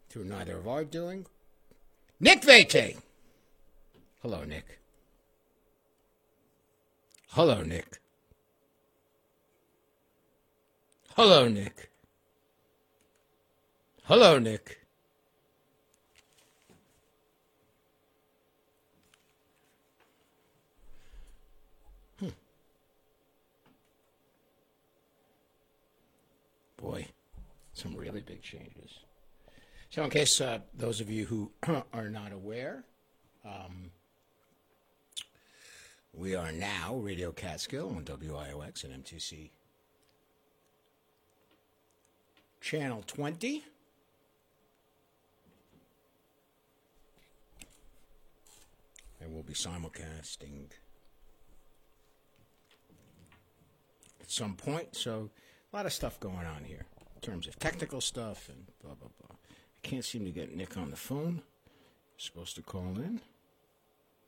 through neither of our doing. Nick Vete. Hello, Nick. Hello, Nick. Hello, Nick. Hello, Nick. Boy, some really big changes. So in case those of you who are not aware, we are now Radio Catskill on WIOX and MTC Channel 20. And we'll be simulcasting at some point. So a lot of stuff going on here in terms of technical stuff and blah, blah, blah. I can't seem to get Nick on the phone. He's supposed to call in.